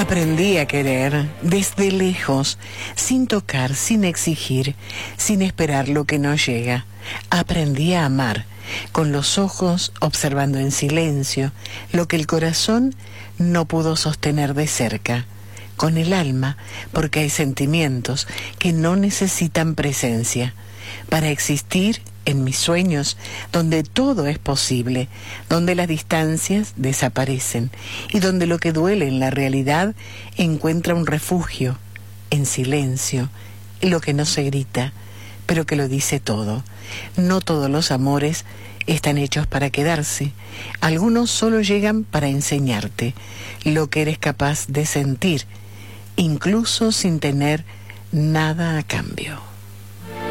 Aprendí a querer desde lejos, sin tocar, sin exigir, sin esperar lo que no llega. Aprendí a amar, con los ojos observando en silencio lo que el corazón no pudo sostener de cerca. Con el alma, porque hay sentimientos que no necesitan presencia. Para existir en mis sueños, donde todo es posible, donde las distancias desaparecen y donde lo que duele en la realidad encuentra un refugio, en silencio, y lo que no se grita, pero que lo dice todo. No todos los amores están hechos para quedarse, algunos solo llegan para enseñarte lo que eres capaz de sentir, incluso sin tener nada a cambio.